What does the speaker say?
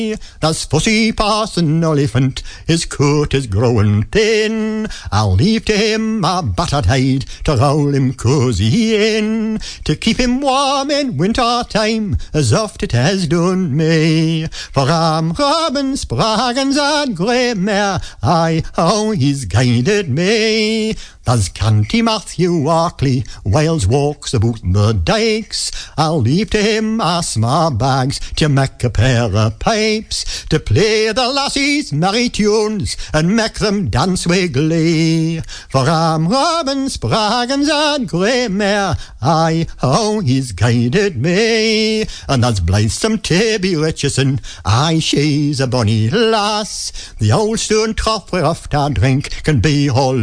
There's fussy Parson Oliphant, his coat is growing thin. I'll leave to him a battered hide to roll him cosy in, to keep him warm in winter time, as oft it has done me. For Robin Spraggins and grey mare, aye, how he's guided me. There's Canty Matthew Walkley, Wales walks about the dykes. I'll leave to him a small bags to make a pair of pipes, to play the lassies merry tunes and make them dance with glee. For Robin Spraggins and grey mare, aye, how he's guided me. And there's blithesome Tabby Richardson, aye, she's a bonny lass. The old stone trough where oft our drink can be all